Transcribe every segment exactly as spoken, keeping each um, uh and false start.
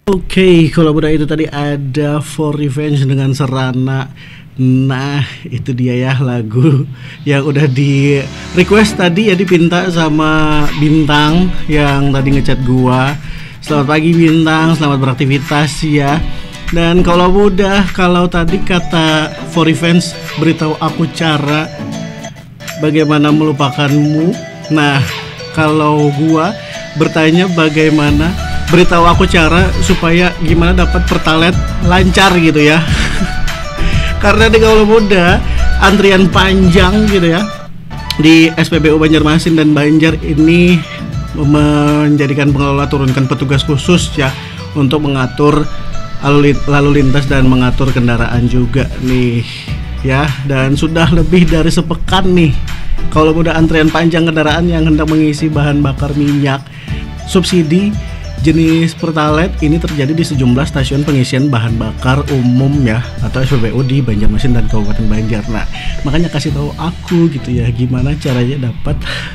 Oke, kalau udah itu tadi ada For Revenge dengan Serana. Nah, itu dia ya lagu yang udah di request tadi ya, dipinta sama Bintang yang tadi ngechat gua. Selamat pagi Bintang, selamat beraktivitas ya. Dan kalau udah, kalau tadi kata For Revenge, beritahu aku cara bagaimana melupakanmu. Nah, kalau gua bertanya bagaimana, beritahu aku cara supaya gimana dapat pertalite lancar gitu ya. Karena di Kaulo Muda antrian panjang gitu ya di S P B U Banjarmasin dan Banjar ini menjadikan pengelola turunkan petugas khusus ya untuk mengatur lalu, lalu lintas dan mengatur kendaraan juga nih ya. Dan sudah lebih dari sepekan nih Kaulo Muda antrian panjang kendaraan yang hendak mengisi bahan bakar minyak subsidi jenis pertalite ini terjadi di sejumlah stasiun pengisian bahan bakar umum ya atau S P B U di Banjarmasin dan Kabupaten Banjar. Nah, makanya kasih tahu aku gitu ya gimana caranya dapat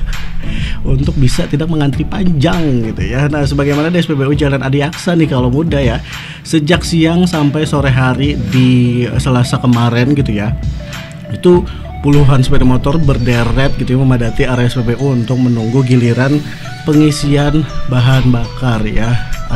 untuk bisa tidak mengantri panjang gitu ya. Nah, sebagaimana di S P B U Jalan Adiaksa nih Kaulo Muda ya, sejak siang sampai sore hari di Selasa kemarin gitu ya, itu puluhan sepeda motor berderet gitu ya memadati area S P B U untuk menunggu giliran pengisian bahan bakar ya,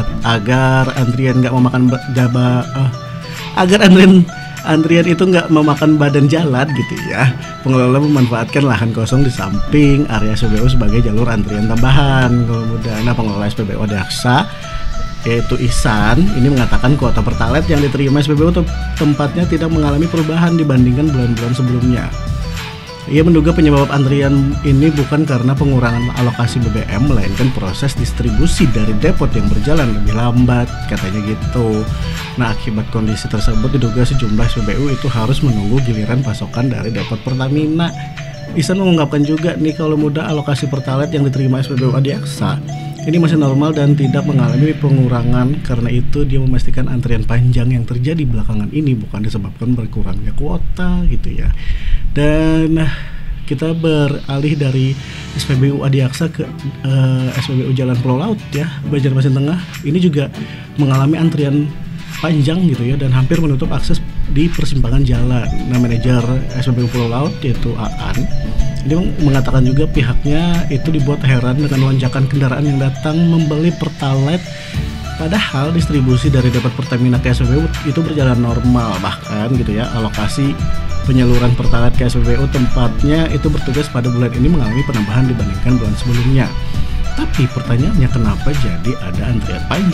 agar antrian nggak memakan jaba, uh, agar antrian antrian itu nggak memakan badan jalan gitu ya. Pengelola memanfaatkan lahan kosong di samping area S P B U sebagai jalur antrian tambahan Kaulo Muda. Nah, pengelola S P B U Adiaksa yaitu Ihsan ini mengatakan kuota pertalite yang diterima S P B U tempatnya tidak mengalami perubahan dibandingkan bulan-bulan sebelumnya. Ia menduga penyebab antrian ini bukan karena pengurangan alokasi B B M, melainkan proses distribusi dari depot yang berjalan lebih lambat, katanya gitu. Nah, akibat kondisi tersebut diduga sejumlah S P B U itu harus menunggu giliran pasokan dari depot Pertamina. Ihsan mengungkapkan juga nih Kaulo Muda alokasi pertalite yang diterima S P B U Adiaksa ini masih normal dan tidak mengalami pengurangan. Karena itu dia memastikan antrian panjang yang terjadi belakangan ini bukan disebabkan berkurangnya kuota gitu ya. Dan kita beralih dari S P B U Adiaksa ke uh, S P B U Jalan Pulau Laut ya, Banjarmasin Tengah. Ini juga mengalami antrian panjang gitu ya dan hampir menutup akses di persimpangan jalan. Nah, manajer S P B U Pulau Laut yaitu Aan dia mengatakan juga pihaknya itu dibuat heran dengan lonjakan kendaraan yang datang membeli pertalite, padahal distribusi dari depot Pertamina ke S P B U itu berjalan normal. Bahkan gitu ya, alokasi penyaluran pertalite ke S P B U tempatnya itu bertugas pada bulan ini mengalami penambahan dibandingkan bulan sebelumnya. Tapi pertanyaannya, kenapa jadi ada antrian panjang?